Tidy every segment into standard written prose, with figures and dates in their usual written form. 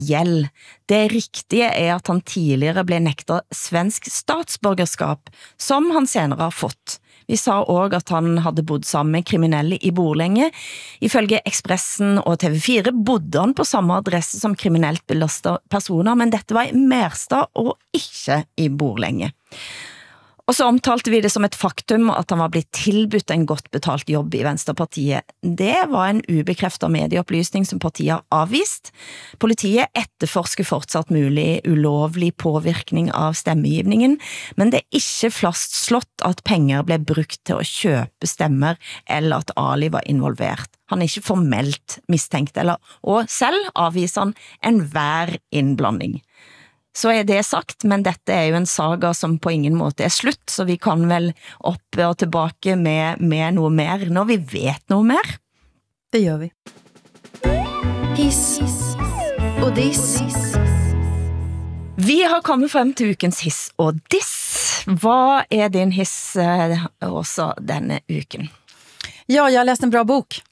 gjeld. Det riktige at han tidligere ble nektet svensk statsborgerskap, som han senere har fått. Vi sa også at han hadde bodd sammen med kriminelle i Borlänge. Ifølge Expressen og TV4 bodde han på samme adresse som kriminelt belastede personer, men dette var i Märsta og ikke i Borlänge. Og så omtalte vi det som et faktum at han var blitt tilbudt en godt betalt jobb i Venstrepartiet. Det var en ubekræftet medieopplysning som partiet har avvist. Politiet etterforsker fortsatt mulig ulovlig påvirkning av stemmegivningen, men det ikke fastslått at penger ble brukt til å kjøpe stemmer eller at Ali var involvert. Han ikke formelt mistenkt, og selv avviser han enhver innblanding. Så det sagt, men dette jo en saga som på ingen måte slutt, så vi kan vel opp og tilbake med noe mer når vi vet noe mer. Det gjør vi. Hiss og diss. Vi har kommet frem til ukens hiss og diss. Hva din hiss også denne uken? Ja, jag har läst en bra bok.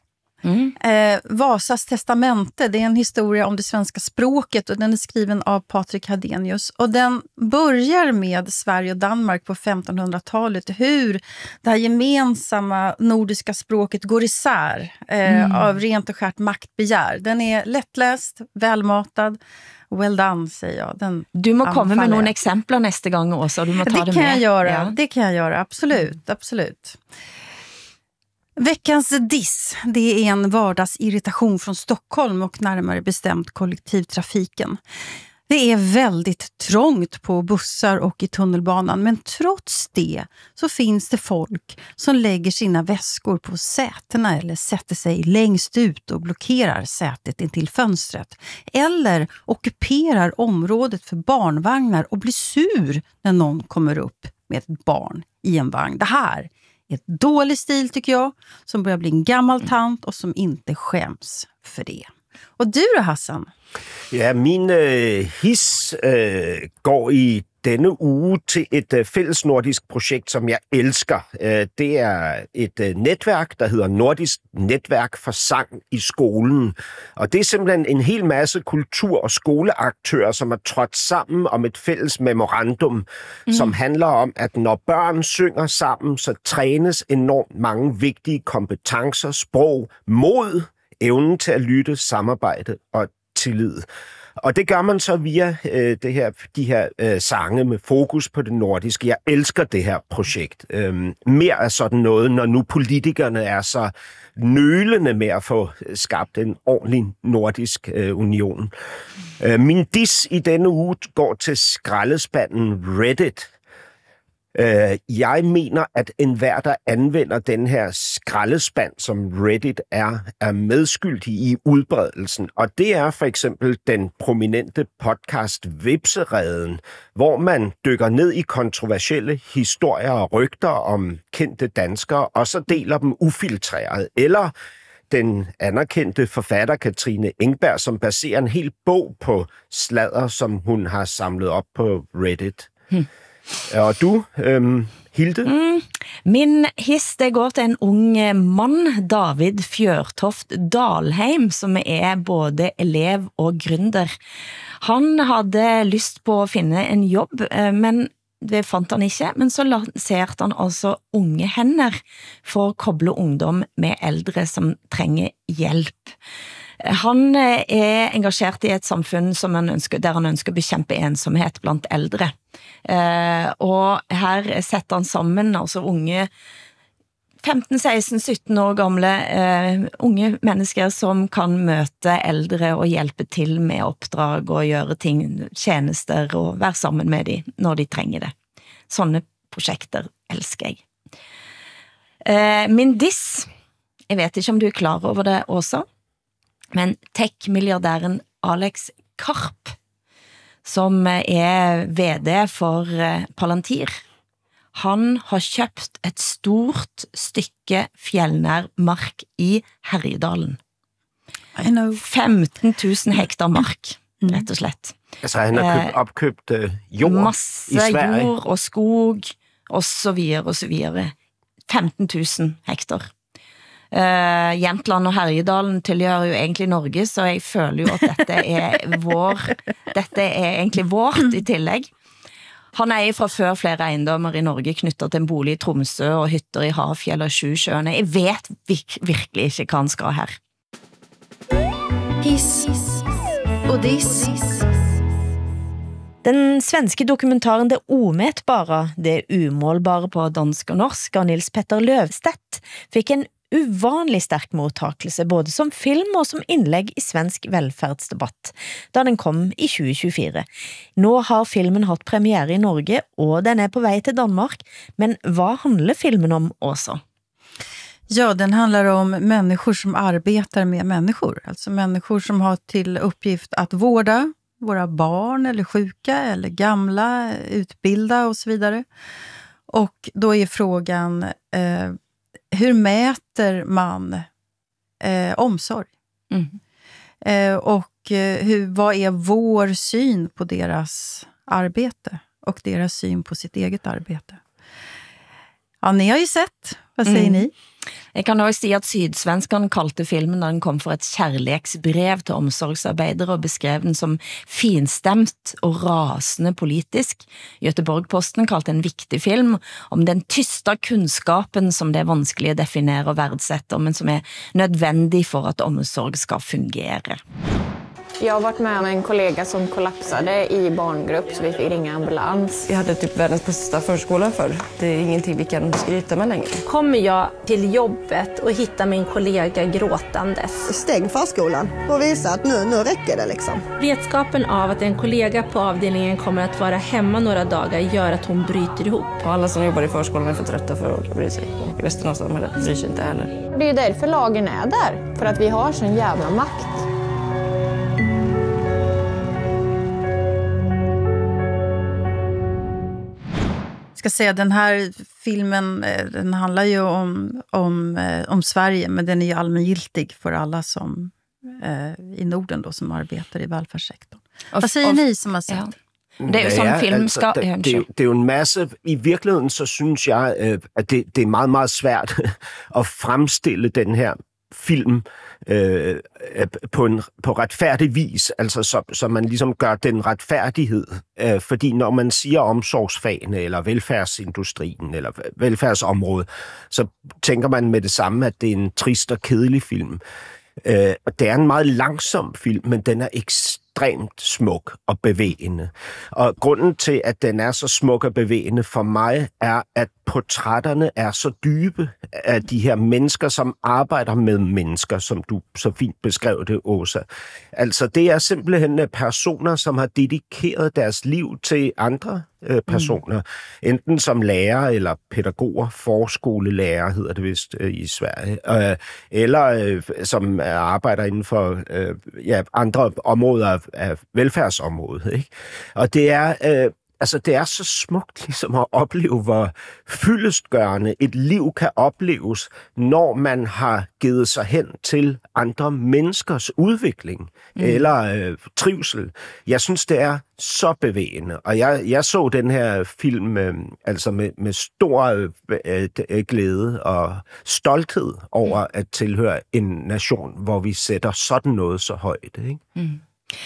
Vasas testamente, det en historia om det svenska språket och den är skriven av Patrik Hadenius och den börjar med Sverige och Danmark på 1500-talet, hur det här gemensamma nordiska språket går isär av rent och skärt maktbegär. Den är lättläst, välmatad. Well done, säger jag. Du må komma med några exempel nästa gång också, du må ta det med. Det kan jag göra, det kan jag göra, absolut. Veckans diss, det är en vardagsirritation från Stockholm och närmare bestämt kollektivtrafiken. Det är väldigt trångt på bussar och i tunnelbanan, men trots det så finns det folk som lägger sina väskor på sätena eller sätter sig längst ut och blockerar sätet intill fönstret. Eller ockuperar området för barnvagnar och blir sur när någon kommer upp med ett barn i en vagn. Det här ett dålig stil tycker jag, som börjar bli en gammal tant och som inte skäms för det. Och du då, Hassan? Ja, min hiss går i denne uge til et fællesnordisk projekt, som jeg elsker. Det et netværk, der hedder Nordisk Netværk for Sang i skolen. Og det simpelthen en hel masse kultur- og skoleaktører, som har trådt sammen om et fælles memorandum, som handler om, at når børn synger sammen, så trænes enormt mange vigtige kompetencer, sprog, mod, evnen til at lytte, samarbejde og tillid. Og det gør man så via de her sange med fokus på det nordiske. Jeg elsker det her projekt. Mere af sådan noget, når nu politikerne er så nølende med at få skabt en ordentlig nordisk union. Min diss i denne uge går til skraldespanden Reddit. Jeg mener, at enhver, der anvender den her skraldespand, som Reddit er medskyldig i udbredelsen. Og det for eksempel den prominente podcast Vipsereden, hvor man dykker ned i kontroversielle historier og rygter om kendte danskere, og så deler dem ufiltreret. Eller den anerkendte forfatter Katrine Engberg, som baserer en hel bog på sladder, som hun har samlet op på Reddit. Og du, Hilde? Min hiss, det går til en ung mann, David Fjørtoft Dalheim, som både elev og gründer. Han hadde lyst på å finne en jobb, men det fant han ikke, men så lanserte han altså unge hender for å koble ungdom med eldre som trenger hjelp. Han engasjert i et samfunn som der han ønsker å bekjempe ensomhet blant eldre. Og her setter han sammen altså unge 15, 16, 17 år gamle unge mennesker som kan møte eldre og hjelpe til med oppdrag og gjøre ting, tjenester og være sammen med dem når de trenger det. Sånne prosjekter elsker jeg. Min diss, jeg vet ikke om du klar over det også, men tech-milliardæren Alex Karp, som VD for Palantir, han har kjøpt et stort stykke fjellnær mark i Herjedalen. 15 000 hektar mark, rett og slett. Altså han har opkøbt jord masse i Sverige. Masse jord og skog, og så videre, og så videre. 15 000 hektar. Jämtland og Härjedalen tilhører jo egentlig Norge, så jeg føler jo at dette er egentlig vårt i tillegg. Han er fra før flere eiendommer i Norge knyttet til en bolig i Tromsø og hytter i Hafjell og Sjusjøene. Jeg vet virkelig ikke hva han skal her. Hiss og diss. Den svenske dokumentaren Det omätbara, det umålbare på dansk og norsk av Nils Petter Løvstedt fikk en uvanlig sterk mottakelse både som film og som innlegg i svensk velferdsdebatt, da den kom i 2024. Nå har filmen hatt premiere i Norge, og den er på vei til Danmark, men hva handler filmen om også? Ja, den handlar om människor som arbetar med människor. Alltså människor som har till uppgift att vårda våra barn eller sjuka eller gamla, utbilda och så vidare. Och då är frågan, hur mäter man omsorg? Vad är vår syn på deras arbete och deras syn på sitt eget arbete? Ja, ni har ju sett. Vad säger ni? Jeg kan også si at Sydsvenskan kalte filmen da den kom for et kærlighetsbrev til omsorgsarbeidere og beskrev den som finstemt og rasende politisk. Göteborg-Posten kalte en viktig film om den tysta kunnskapen som det er vanskelig å definere og verdsette, men som er nødvendig for at omsorg skal fungere. Jag har varit med en kollega som kollapsade i barngrupp så vi fick ringa ambulans. Jag hade typ världens bästa förskola för. Det är ingenting vi kan skryta med längre. Kommer jag till jobbet och hittar min kollega gråtandes. Stäng förskolan och visa att nu räcker det liksom. Vetskapen av att en kollega på avdelningen kommer att vara hemma några dagar gör att hon bryter ihop. Och alla som jobbar i förskolan är för trötta för att bry sig. Och resten av samhället bryr sig inte heller. Det är ju därför lagen är där. För att vi har sån jävla makt. Ska säga, den här filmen den handlar ju om Sverige, men den är ju allmängiltig för alla som i Norden då, som arbetar i välfärdssektorn. Vad säger ni som har sett? Ja. Det er jo sådan film skal... Det er jo en masse... I virkeligheden, så synes jeg, at det er meget, meget svært at fremstille den her film på retfærdig vis, altså så man ligesom gør den retfærdighed. Fordi når man siger omsorgsfagene, eller velfærdsindustrien, eller velfærdsområdet, så tænker man med det samme, at det er en trist og kedelig film. Og det er en meget langsom film, men den er ekstremt smuk og bevægende. Og grunden til, at den er så smuk og bevægende for mig, er, at portrætterne er så dybe af de her mennesker, som arbejder med mennesker, som du så fint beskrev det, Åsa. Altså, det er simpelthen personer, som har dedikeret deres liv til andre personer. Enten som lærer eller pædagoger, forskolelærer hedder det vist i Sverige, eller som arbejder inden for andre områder af velfærdsområdet. Ikke? Og det er... det er så smukt ligesom at opleve, hvor fyldestgørende et liv kan opleves, når man har givet sig hen til andre menneskers udvikling eller trivsel. Jeg synes, det er så bevægende, og jeg så den her film med stor glæde og stolthed over at tilhøre en nation, hvor vi sætter sådan noget så højt. Ikke?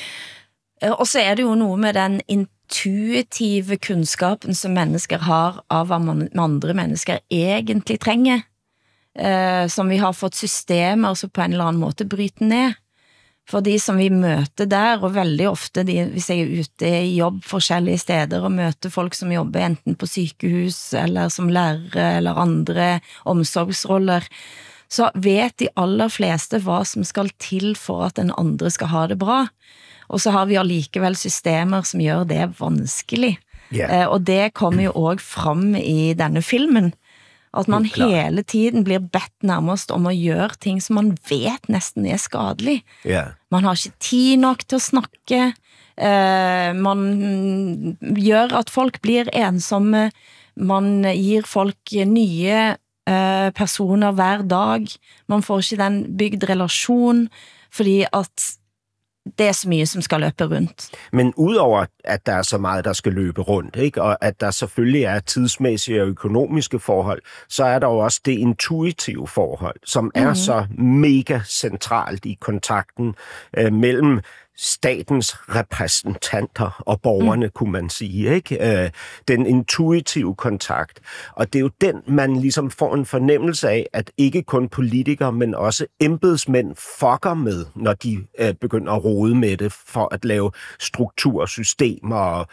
Og så er det jo noget med den intuitive kunnskapen som mennesker har av hvad andre mennesker egentlig trenger, som vi har fått systemer så på en eller anden måte bryte ned. For de som vi møter der, og veldig ofte, hvis jeg er ute i jobb forskellige steder og møter folk som jobber enten på sykehus eller som lærere eller andre omsorgsroller, så vet de aller fleste hvad som skal til for at den andre skal ha det bra. Og så har vi allikevel systemer som gør det vanskelig. Yeah. Og det kommer jo også frem i denne filmen. At man hele tiden blir bedt nærmest om at gøre ting, som man vet næsten er skadelig. Yeah. Man har ikke tid nok til at snakke. Man gør at folk blir ensomme. Man giver folk nye personer hver dag. Man får ikke den bygd relation, fordi at det er så mye som skal løpe rundt. Men udover at der er så meget, der skal løbe rundt, ikke? Og at der selvfølgelig er tidsmæssige og økonomiske forhold, så er der jo også det intuitive forhold, som er så mega centralt i kontakten mellem statens repræsentanter og borgerne, kunne man sige, ikke? Den intuitive kontakt. Og det er jo den, man ligesom får en fornemmelse af, at ikke kun politikere, men også embedsmænd fucker med, når de begynder at rode med det, for at lave struktursystemer og,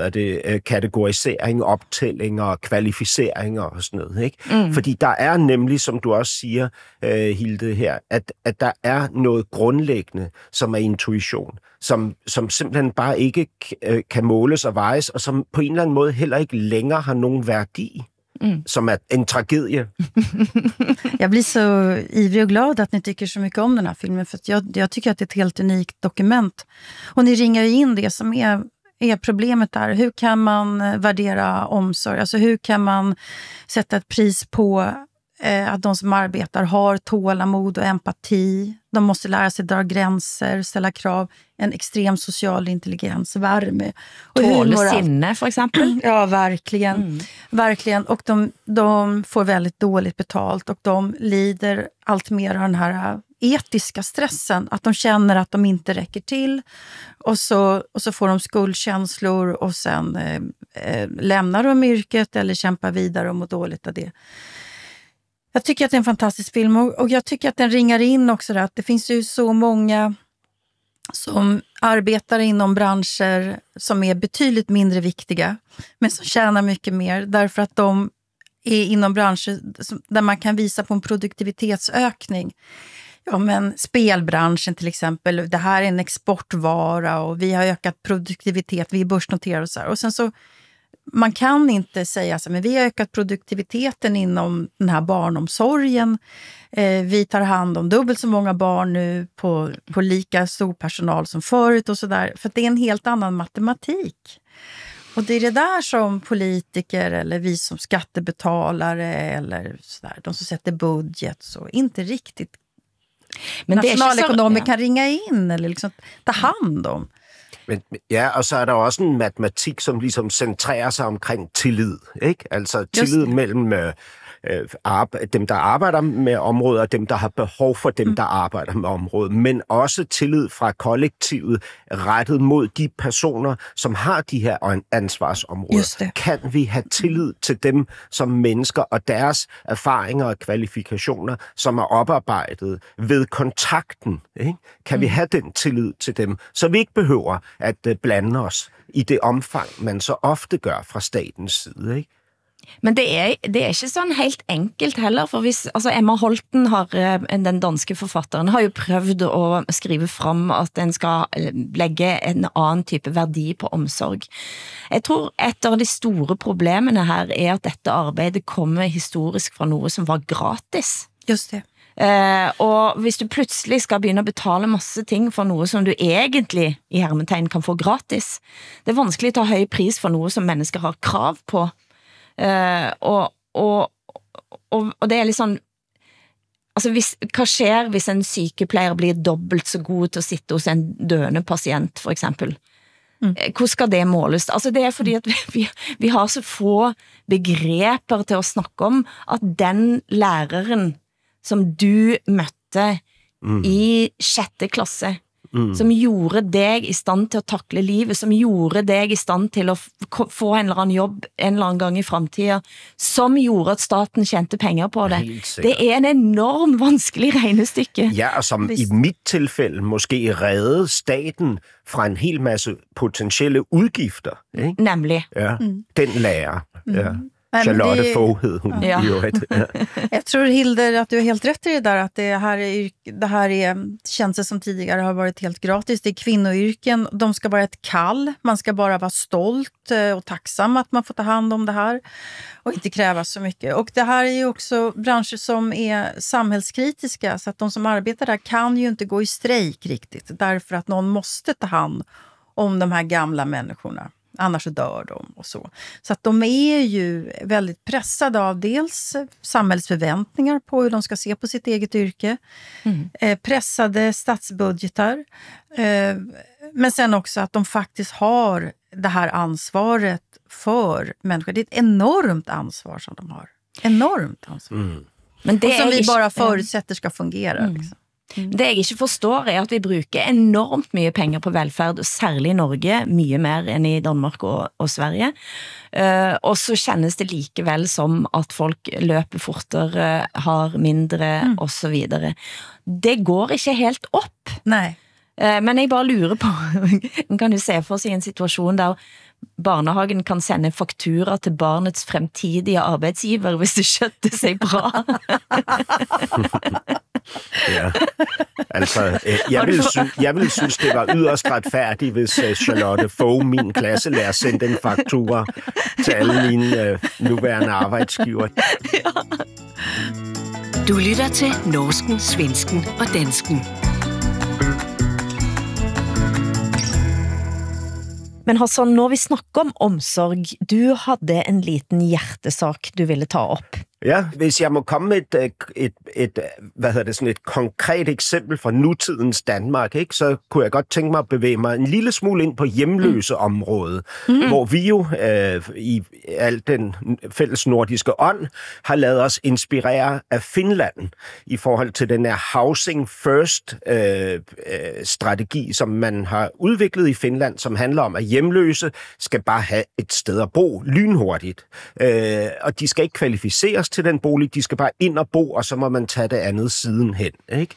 kategorisering, optællinger, kvalificeringer og sådan noget, ikke? Fordi der er nemlig, som du også siger, Hilde her, at der er noget grundlæggende, som er intuition, som simpelthen bare ikke kan måles og vejes, og som på en eller anden måde heller ikke længere har nogen værdi, som är en tragedie. Jag blir så ivrig och glad att ni tycker så mycket om den här filmen, för att jag tycker att det är ett helt unikt dokument. Och ni ringar ju in det som är problemet där. Hur kan man värdera omsorg? Alltså hur kan man sätta ett pris på att de som arbetar har tålamod och empati. De måste lära sig dra gränser, ställa krav, en extrem social intelligens, värme. Tålsinne för exempel. Ja, verkligen. Verkligen. Och de får väldigt dåligt betalt och de lider allt mer av den här etiska stressen. Att de känner att de inte räcker till och så får de skuldkänslor och sen lämnar de yrket eller kämpar vidare och mår dåligt av det. Jag tycker att det är en fantastisk film och jag tycker att den ringar in också där, att det finns ju så många som arbetar inom branscher som är betydligt mindre viktiga men som tjänar mycket mer därför att de är inom branscher där man kan visa på en produktivitetsökning. Ja, men spelbranschen till exempel, det här är en exportvara och vi har ökat produktivitet, vi är börsnoterade och så här. Och sen så man kan inte säga så, men vi har ökat produktiviteten inom den här barnomsorgen. Vi tar hand om dubbelt så många barn nu på lika stor personal som förut och sådär. För det är en helt annan matematik. Och det är det där som politiker eller vi som skattebetalare eller sådär, de som sätter budget så inte riktigt men nationalekonomer kan ringa in eller liksom ta hand om. Men, ja, og så er der også en matematik, som ligesom centrerer sig omkring tillid, ikke? Altså tillid mellem dem, der arbejder med området, og dem, der har behov for dem, der arbejder med området, men også tillid fra kollektivet rettet mod de personer, som har de her ansvarsområder. Kan vi have tillid til dem som mennesker og deres erfaringer og kvalifikationer, som er oparbejdet ved kontakten, ikke? Kan vi have den tillid til dem, så vi ikke behøver at blande os i det omfang, man så ofte gør fra statens side, ikke? Men det er ikke sådan helt enkelt heller, for hvis, altså Emma Holten, den danske forfatteren, har jo prøvd at skrive frem, at den skal lægge en anden type værdi på omsorg. Jeg tror, et af de store problemene her er, at dette arbejde kommer historisk fra noget, som var gratis. Just det. Og hvis du pludselig skal begynde at betale masse ting for noget, som du egentlig i hermetegn kan få gratis, det er vanskeligt at ta høj pris for noget, som mennesker har krav på. Og det er litt sånn altså hva skjer hvis en sykepleier blir dobbelt så god til å sitte hos en døende patient for eksempel? Hvor skal det måles? Altså det er fordi at vi har så få begreper til å snakke om at den læreren som du møtte i 6. klasse som gjorde deg i stand til å takle livet, som gjorde deg i stand til å få en eller annen jobb en eller annen gang i fremtiden, som gjorde at staten tjente penger på det. Det er en enormt vanskelig regnestykke. Ja, og som i mit tilfælde måske reddede staten fra en hel masse potentielle udgifter. Ikke? Nemlig. Ja, den lærer. Ja. Charlotte Foghed, hon gör det. Jag tror, Hilde, att du är helt rätt i det där, att det här är tjänster som tidigare har varit helt gratis. Det är kvinnoyrken, de ska vara ett kall. Man ska bara vara stolt och tacksam att man får ta hand om det här och inte kräva så mycket. Och det här är ju också branscher som är samhällskritiska, så att de som arbetar där kan ju inte gå i strejk riktigt, därför att någon måste ta hand om de här gamla människorna. annars så dör de och så. Så att de är ju väldigt pressade av dels samhällsförväntningar på hur de ska se på sitt eget yrke, pressade statsbudgetar, men sen också att de faktiskt har det här ansvaret för människor. Det är ett enormt ansvar som de har. Enormt ansvar. Men det och som vi ikke, bara förutsätter ska fungera. Liksom. Det jeg ikke forstår er at vi bruker enormt mye penger på velfærd, særlig i Norge, mye mer enn i Danmark og Sverige. Og så kjennes det likevel som at folk løper fortere, har mindre og så videre. Det går ikke helt opp. Nej. Men jeg bare lurer på, kan du se for sig en situation der barnehagen kan sende faktura til barnets fremtidige arbeidsgiver, hvis det skjøtter sig bra? Ja. Altså, jeg vil synes, det var yderst retfærdigt, hvis Charlotte Fogh, min klasselærer, sendte en faktura til alle mine nuværende arbejdsgiver. Du lytter til Norsken, Svensken og Dansken. Men Hassan, når vi snakker om omsorg, du havde en liten hjertesak, du ville ta op. Ja, hvis jeg må komme med et konkret eksempel fra nutidens Danmark, ikke, så kunne jeg godt tænke mig at bevæge mig en lille smule ind på hjemløse området, hvor vi jo i al den fælles nordiske ånd har lavet os inspirere af Finland i forhold til den her Housing First strategi, som man har udviklet i Finland, som handler om, at hjemløse skal bare have et sted at bo lynhurtigt. Og de skal ikke kvalificeres til den bolig, de skal bare ind og bo, og så må man tage det andet sidenhen. Ikke?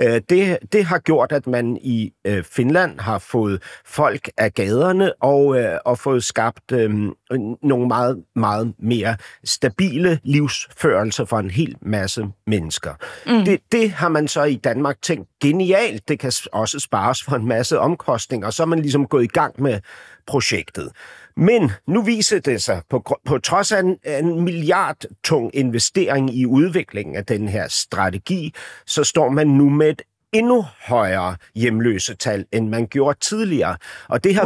Det har gjort, at man i Finland har fået folk af gaderne og fået skabt nogle meget, meget mere stabile livsførelser for en hel masse mennesker. Det har man så i Danmark tænkt genialt. Det kan også spares for en masse omkostninger, og så er man ligesom gået i gang med projektet. Men nu viser det sig, på trods af en milliardtung investering i udviklingen af den her strategi, så står man nu med et endnu højere hjemløsetal, end man gjorde tidligere. Og det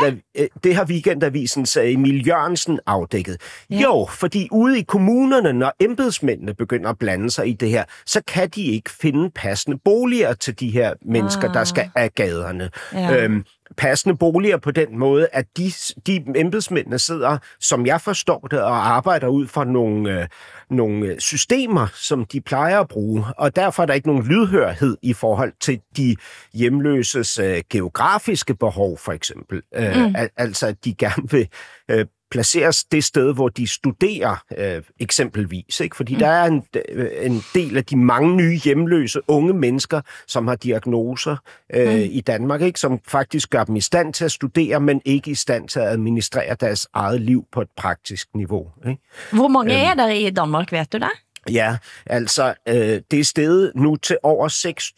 har Weekendavisens Emil Jørgensen afdækket. Ja. Jo, fordi ude i kommunerne, når embedsmændene begynder at blande sig i det her, så kan de ikke finde passende boliger til de her mennesker, der skal af gaderne. Ja. Passende boliger på den måde, at de embedsmændene sidder, som jeg forstår det, og arbejder ud fra nogle systemer, som de plejer at bruge, og derfor er der ikke nogen lydhørhed i forhold til de hjemløses geografiske behov, for eksempel. Altså, at de gerne vil placeres det sted, hvor de studerer eksempelvis. Ikke? Fordi der er en del af de mange nye hjemløse unge mennesker, som har diagnoser i Danmark, ikke? Som faktisk gør dem i stand til at studere, men ikke i stand til at administrere deres eget liv på et praktisk niveau. Ikke? Hvor mange er der i Danmark, ved du det? Ja, altså det er steget nu til over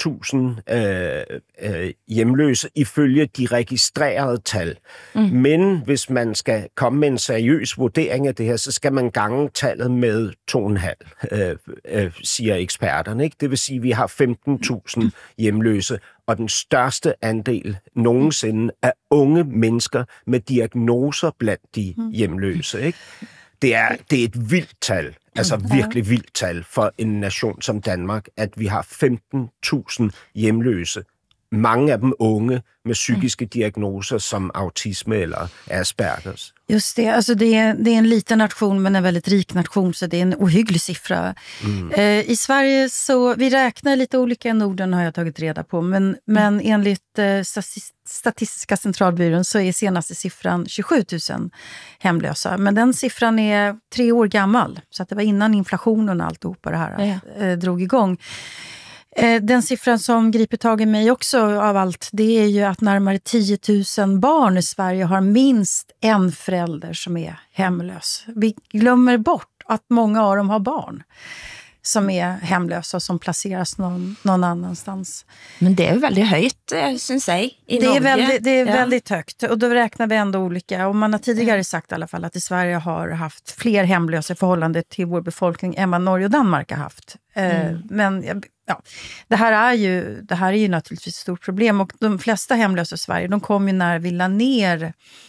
6.000 hjemløse ifølge de registrerede tal. Men hvis man skal komme med en seriøs vurdering af det her, så skal man gange tallet med 2,5, siger eksperterne. Ikke? Det vil sige, at vi har 15.000 hjemløse, og den største andel nogensinde er unge mennesker med diagnoser blandt de hjemløse. Ikke? Det er et vildt tal. Altså virkelig vildt tal for en nation som Danmark, at vi har 15.000 hjemløse. Mange af dem unge med psykiske diagnoser som autisme eller Aspergers. Just det, alltså det är en liten nation men en väldigt rik nation, så det är en ohygglig siffra. I Sverige så, vi räknar lite olika i Norden har jag tagit reda på, men enligt Statistiska centralbyrån så är senaste siffran 27 000 hemlösa. Men den siffran är 3 år gammal, så att det var innan inflationen och alltihopa det här drog igång. Den siffran som griper tag i mig också av allt, det är ju att närmare 10 000 barn i Sverige har minst en förälder som är hemlös. Vi glömmer bort att många av dem har barn som är hemlösa, som placeras någon annanstans. Men det är ju väldigt högt, syns jag, i Norge. Det är väldigt högt, och då räknar vi ändå olika. Och man har tidigare sagt i alla fall att i Sverige har haft fler hemlösa i förhållande till vår befolkning än vad Norge och Danmark har haft. Men det här är ju naturligtvis ett stort problem, och de flesta hemlösa i Sverige, de kom ju när vi la ner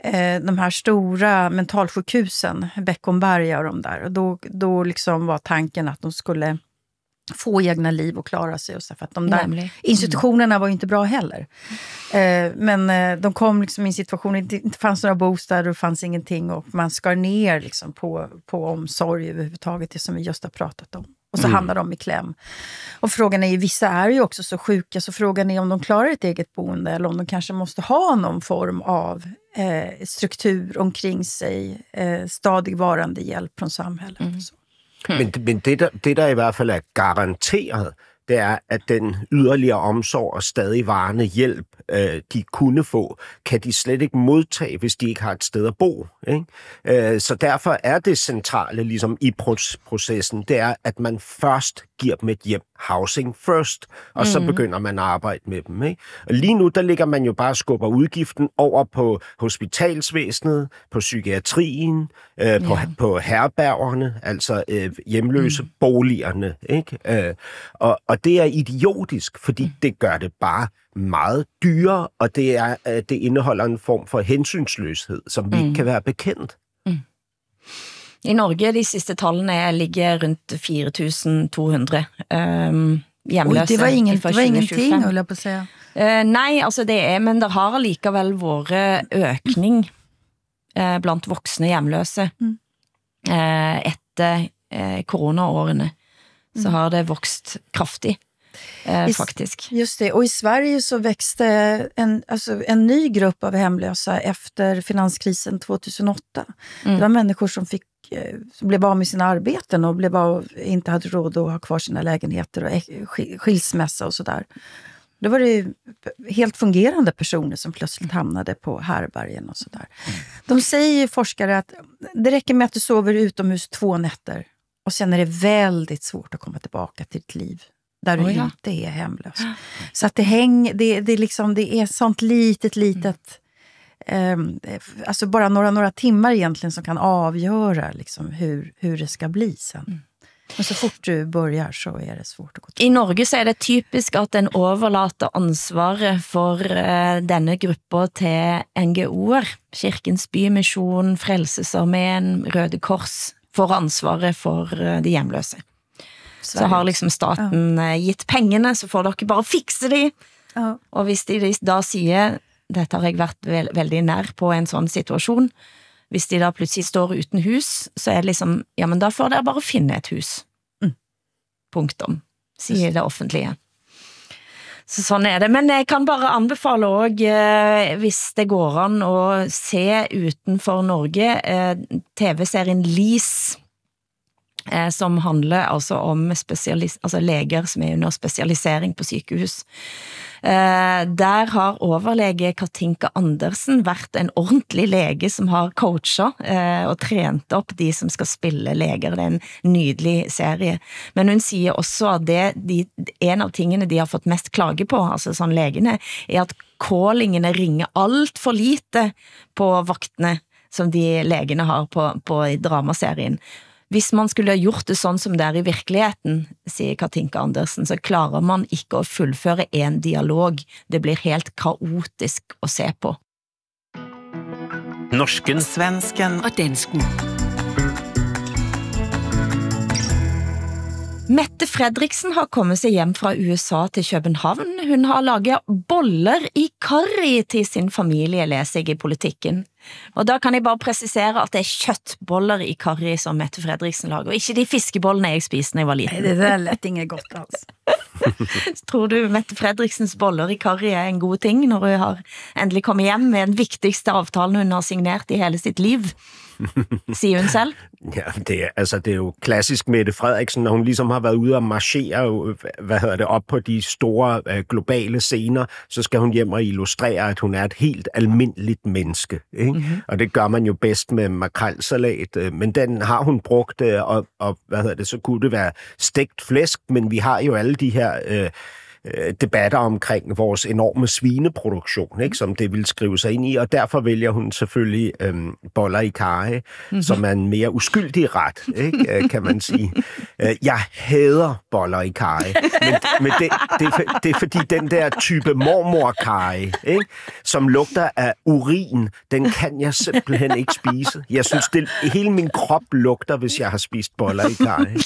de här stora mentalsjukhusen, Beckomberga och de där. Och då liksom var tanken att de skulle få egna liv och klara sig. Och så, för att de där institutionerna var ju inte bra heller. Men de kom liksom i en situation där det inte fanns några bostäder och fanns ingenting. Och man skar ner liksom på omsorg överhuvudtaget, det som vi just har pratat om. Och så hamnar de i kläm. Och frågan är ju, vissa är ju också så sjuka, så frågan är om de klarar ett eget boende eller om de kanske måste ha någon form av struktur omkring sig, stadigvarande hjälp från samhället. Så. Men det der i hvert fald er garanteret, det er, at den yderligere omsorg og stadigvarende hjælp, de kunne få, kan de slet ikke modtage, hvis de ikke har et sted at bo. Ikke? Så derfor er det centrale ligesom i processen, det er, at man først giver dem et hjem, housing first, og så begynder man at arbejde med dem. Ikke? Og lige nu, der ligger man jo bare og skubber udgiften over på hospitalsvæsenet, på psykiatrien, på herbergerne, altså hjemløse boligerne. Ikke? Og det er idiotisk, fordi det gør det bare meget dyrere, og det indeholder en form for hensynsløshed, som vi ikke kan være bekendt. I Norge, de sidste tallene ligger rundt 4.200 hjemløse. Det var ingenting, vil jeg på å si. Nei, altså det men det har likevel vært økning blant voksne hjemløse etter coronaårene. Så har det vokst kraftigt. Faktiskt. Just det, och i Sverige så växte en ny grupp av hemlösa efter finanskrisen 2008. Det var människor som blev av med sina arbeten och inte hade råd att ha kvar sina lägenheter och skilsmässa och sådär. Då var det helt fungerande personer som plötsligt hamnade på härbergen och sådär. De säger ju, forskare, att det räcker med att du sover utomhus 2 nätter och sen är det väldigt svårt att komma tillbaka till ditt liv där du inte är hemlös. Så att det är sånt litet alltså bara några timmar egentligen som kan avgöra liksom hur det ska bli sen. Men så fort du börjar så är det svårt att gå till. I Norge så är det typisk att den överlåter ansvaret för denne grupper till NGOer, Kirkens Bymission, Frelsesarmén, Røde Kors, får ansvaret för de hjemlöse. Så har liksom staten gitt pengene, så får dere bare fikse de. Og hvis de da sier, dette har jeg vært veldig nær på en sånn situasjon, hvis de da plutselig står uten hus, så er det liksom, ja, men da får dere bare finne et hus. Punktum, sier det offentlige. Så sånn er det. Men jeg kan bare anbefale også, hvis det går an å se utenfor Norge, TV-serien Lease, som handler altså om leger som er under spesialisering på sykehus. Der har overlege Katinka Andersen vært en ordentlig lege som har coachet og trent opp de som skal spille leger. Det er en nydelig serie. Men hun sier også at en av tingene de har fått mest klage på, altså sånn legene, er at callingene ringer alt for lite på vaktene som de legene har på dramaserien. Hvis man skulle gjort det sånn som det er i virkeligheten, sier Katinka Andersen, så klarer man ikke å fullføre en dialog. Det blir helt kaotisk å se på. Norsken, svensken og dansken. Mette Fredriksen har kommet seg hjem fra USA til København. Hun har laget boller i karri til sin familie, leser jeg i Politikken. Og da kan jeg bare presisere at det er kjøttboller i karri som Mette Fredriksen lager, og ikke de fiskebollene jeg spiste når jeg var liten. Nei, det er lett inget godt, altså. Tror du Mette Fredriksens boller i karri er en god ting når hun har endelig kommet hjem med den viktigste avtalen hun har signert i hele sitt liv? Siger hun selv? Ja, det er jo klassisk Mette Frederiksen, når hun ligesom har været ude og marchere, op på de store globale scener, så skal hun hjem og illustrere, at hun er et helt almindeligt menneske. Ikke? Mm-hmm. Og det gør man jo bedst med makrelsalat, men den har hun brugt, og så kunne det være stegt flæsk, men vi har jo alle de her debatter omkring vores enorme svineproduktion, ikke, som det vil skrive sig ind i, og derfor vælger hun selvfølgelig boller i karry, som er en mere uskyldig ret, ikke, kan man sige. Jeg hader boller i karry, men det er fordi den der type mormor-karry, ikke, som lugter af urin, den kan jeg simpelthen ikke spise. Jeg synes, hele min krop lugter, hvis jeg har spist boller i karry.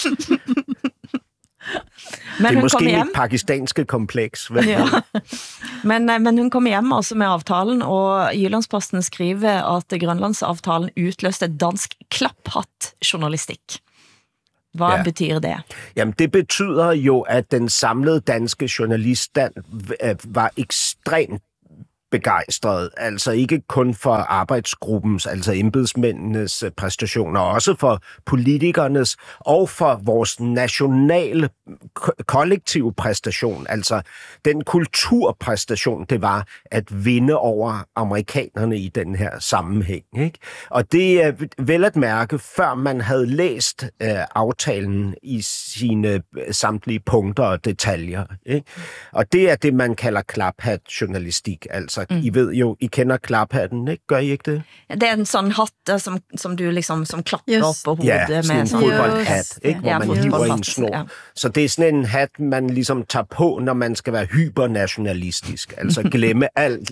Men det er måske mit pakistanske kompleks. Ja. Men hun kom hjem altså med avtalen, og Jyllandsposten skriver at Grønlandsavtalen utløste dansk klapphatt-journalistik. Hvad betyder det? Jamen, det betyder jo, at den samlede danske journaliststand var ekstremt begejstret, altså ikke kun for arbejdsgruppens, altså embedsmændenes præstationer, også for politikernes og for vores nationale kollektive præstation, altså den kulturpræstation, det var at vinde over amerikanerne i den her sammenhæng, ikke? Og det er vel at mærke, før man havde læst aftalen i sine samtlige punkter og detaljer, ikke? Og det er det, man kalder klaphat-journalistik, altså I ved jo, I kender klaphatten, ikke? Gør I ikke det? Det er en sådan hat, som du liksom som klapper op på hovedet. Ja, sådan en fodboldhat, ikke? Hvor man hiver i en snor. Ja. Så det er sådan en hat, man ligesom tager på, når man skal være hypernationalistisk. Altså glemme alt,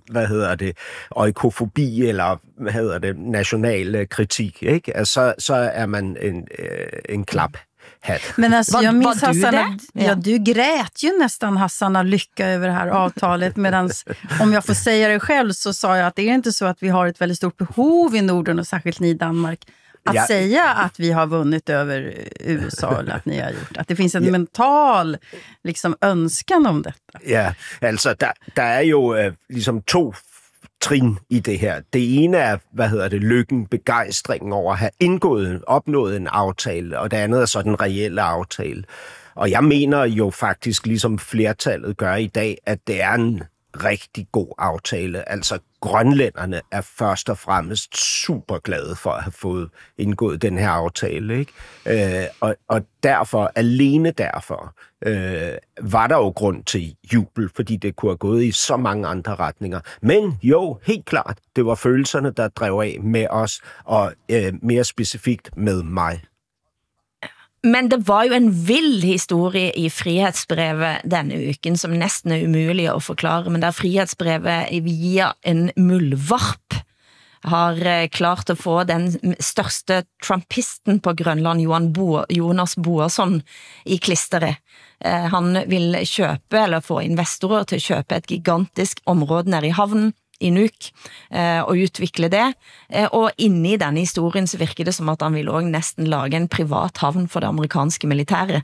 oikofobi eller, national kritik, ikke? Altså, så er man en klap. Men alltså, jag minns Hassan, du grät ju nästan Hassan av lycka över det här avtalet, medan om jag får säga det själv så sa jag att det är inte så att vi har ett väldigt stort behov i Norden och särskilt ni i Danmark att säga att vi har vunnit över USA eller att ni har gjort. Att det finns en mental liksom önskan om detta. Ja, altså der er jo ligesom to trin i det her. Det ene er, lykken, begejstringen over at have opnået en aftale, og det andet er så den reelle aftale. Og jeg mener jo faktisk, ligesom flertallet gør i dag, at det er en rigtig god aftale. Altså, grønlænderne er først og fremmest super glade for at have fået indgået den her aftale, ikke? Og derfor, alene derfor, var der jo grund til jubel, fordi det kunne have gået i så mange andre retninger. Men jo, helt klart, det var følelserne, der drev af med os, og mere specifikt med mig. Men det var jo en vild historie i Frihetsbrevet denne uken, som næsten er umulig at forklare, men der Frihetsbrevet via en muldvarp har klart at få den største trumpisten på Grønland, Jonas Boasson, i klisteret. Han vil købe, eller få investorer til at købe et gigantisk område nede i havnen, i Nuuk, og udvikle det. Og inde i denne historien så virker det som at han vil også næsten lage en privat havn for det amerikanske militære.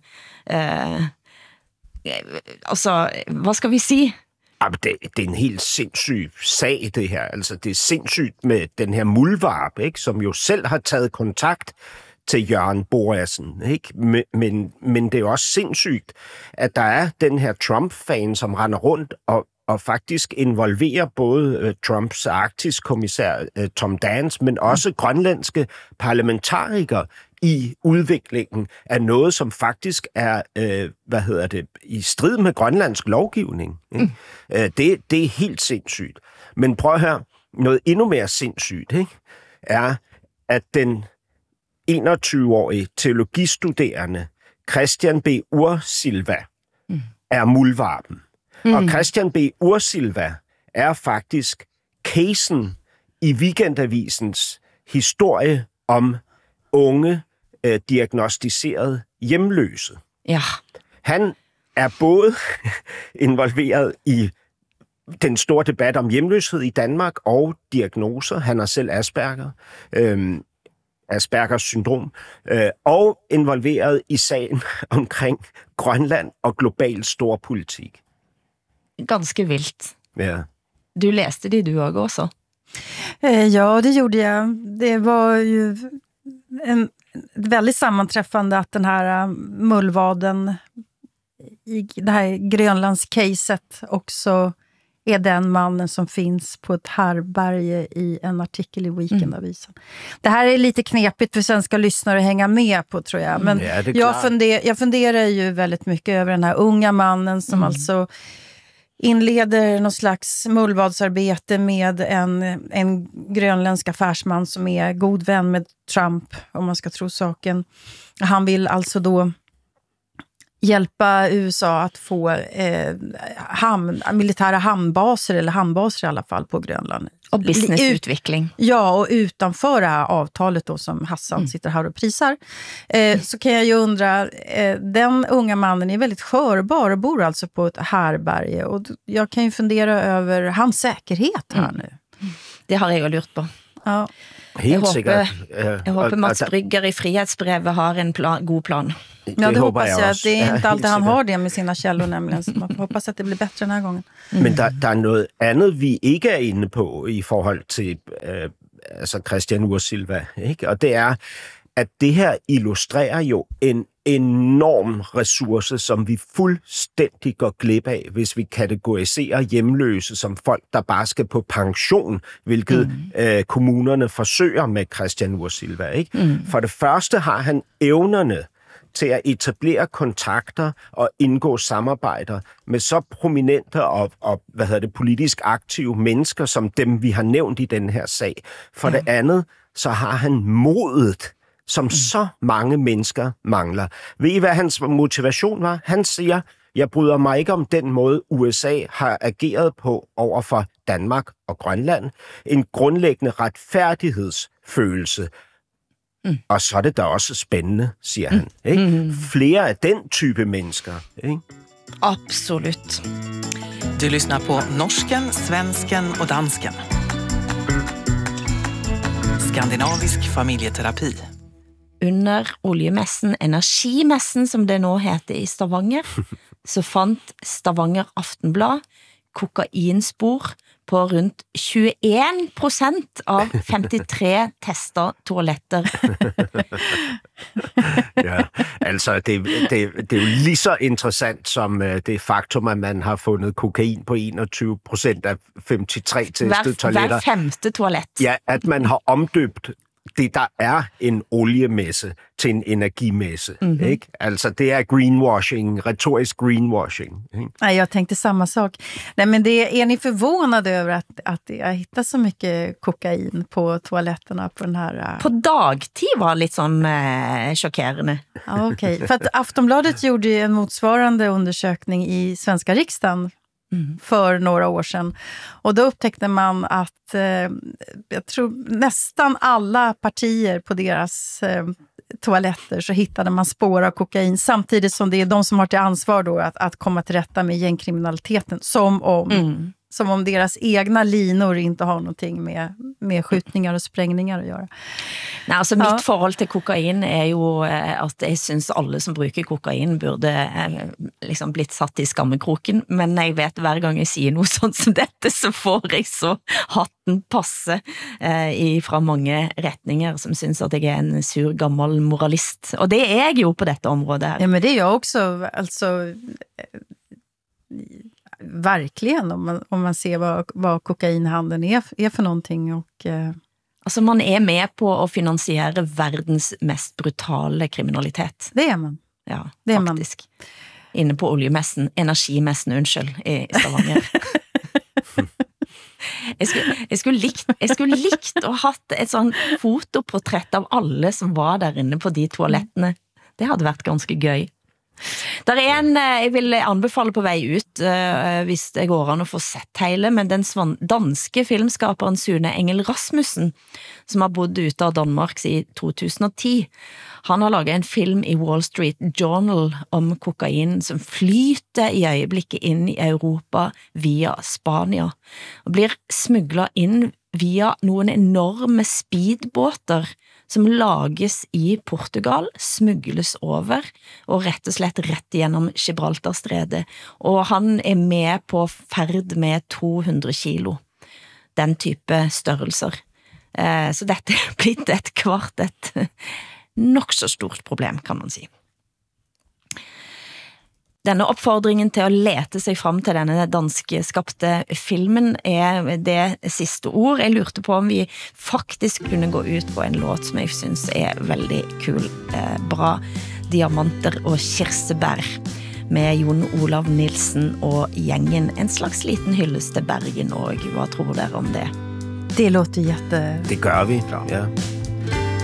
Altså, hvad skal vi sige? Det er en helt sindssyg sag, det her. Altså, det er sindssygt med den her muldvarp, ikke? Som jo selv har taget kontakt til Jørgen Boasen, ikke? Men det er jo også sindssygt, at der er den her Trump-fan, som render rundt og faktisk involverer både Trumps Arktis-kommissær Tom Dance, men også grønlandske parlamentarikere i udviklingen af noget, som faktisk er, i strid med grønlandsk lovgivning. Mm. Det er helt sindssygt. Men prøv at høre, noget endnu mere sindssygt, ikke? Er, at den 21-årige teologistuderende Christian B. Ursilva er muldvarpen. Og Christian B. Ursilva er faktisk casen i Weekendavisens historie om unge diagnostiseret hjemløse. Ja. Han er både involveret i den store debat om hjemløshed i Danmark og diagnoser. Han har selv Aspergers syndrom, og involveret i sagen omkring Grønland og global storpolitik. Ganske vildt. Ja. Du läste det du också? Ja, det gjorde jag. Det var ju ett väldigt sammanträffande att den här mullvaden i det här Grönlandscaset också är den mannen som finns på ett härberge i en artikel i Weekendavisen. Det här är lite knepigt för svenska lyssnare att hänga med på, tror jag. Men jag funderar ju väldigt mycket över den här unga mannen som alltså inleder någon slags mullvadsarbete med en grönländsk affärsman som är god vän med Trump, om man ska tro saken. Han vill alltså då hjälpa USA att få militära hamnbaser, eller hamnbaser i alla fall, på Grönland. Och businessutveckling. Ja, och utanför det här avtalet då som Hassan sitter här och prisar. Så kan jag ju undra, den unga mannen är väldigt skörbar och bor alltså på ett härberge. Och jag kan ju fundera över hans säkerhet här nu. Det har jag ju lurt på. Ja. Helt sikkert. Jeg håber Mats Brygger i Frihetsbrevet har en god plan. Ja, det hoppas jag. Att det är inte alltid han har det med sina källor nämligen. Så man hoppas att det blir bättre den här gången. Men der er noget andet, vi ikke er inde på i forhold til Christian Ursilva, ikke? Og det er, at det her illustrerer jo en enorm ressource, som vi fuldstændig går glip af, hvis vi kategoriserer hjemløse som folk, der bare skal på pension, hvilket kommunerne forsøger med Christian Ursilva, ikke? For det første har han evnerne til at etablere kontakter og indgå samarbejder med så prominente og politisk aktive mennesker, som dem, vi har nævnt i den her sag. For det andet, så har han modet, som så mange mennesker mangler. Ved I, hvad hans motivation var? Han siger, jeg bryder mig ikke om den måde, USA har ageret på over for Danmark og Grønland. En grundlæggende retfærdighedsfølelse. Og så er det da også spændende, siger han. Ikke? Flere af den type mennesker. Ikke? Absolut. Du lyssnar på norsken, svensken och dansken. Skandinavisk familjeterapi. Under oljemessen, energimessen som det nå heter i Stavanger, så fant Stavanger Aftenblad kokainspor på rundt 21% av 53 tester toaletter. Ja, altså det er jo lige så interessant som det faktum, at man har fundet kokain på 21% af 53 testede toiletter. Hver femte toilet. Ja, at man har omdøbt det, der er en oliemesse til en energimesse. Ikke? Altså, det er greenwashing, retorisk greenwashing. Ikke? Nej, jag tänkte samma sak. Nej, men är ni förvånade över att jag hittar så mycket kokain på toaletterna på den här... På dagtid var lite sån chockerande. Ja, okej. För att Aftonbladet gjorde en motsvarande undersökning i svenska riksdagen för några år sedan. Och då upptäckte man att jag tror nästan alla partier på deras toaletter så hittade man spår av kokain, samtidigt som det är de som har till ansvar då att komma till rätta med gängkriminaliteten, som om deras egna linor inte har någonting med skjutningar och sprängningar att göra. Nej, altså mitt forhold til kokain er jo at jeg synes alle som bruker kokain burde liksom blitt satt i skammekroken, men jeg vet hver gang jeg sier noe sånt som dette, så får jeg så hatten passe fra mange retninger som synes at jeg er en sur gammel moralist. Og det er jeg jo på dette området her. Ja, men det är jag också, alltså... Verkligen, om man ser vad kokainhandeln är för någonting. Och, alltså man är med på att finansiera världens mest brutala kriminalitet. Det är man. Ja, det är faktiskt. Man. Inne på oljemässen, energimässen, unnskyld, i Stavanger. Jeg skulle likt å hatt et sånn fotoportrett av alle som var der inne på de toalettene. Det hadde vært ganske gøy. Der er en jeg vil anbefale på vei ut hvis det går an å få sett hele, men den danske filmskaperen Sune Engel Rasmussen, som har bodd ute av Danmark i 2010, han har laget en film i Wall Street Journal om kokain som flyter i øyeblikket inn i Europa via Spania og blir smuglet inn via noen enorme speedbåter som lages i Portugal, smugles over og rett og slett rett gjennom Gibraltarstredet. Og han er med på ferd med 200 kilo. Den type størrelser. Så dette er blitt et nok så stort problem, kan man si. Denne oppfordringen til å lete seg frem til denne danskskapte filmen det siste ord. Jeg lurte på om vi faktisk kunne gå ut på en låt som jeg synes veldig kul, bra. Diamanter og kirsebær med Jon Olav Nilsen og gjengen. En slags liten hyllest til Bergen og hva tror dere om det? Det låter jätte... Det gør vi, ja.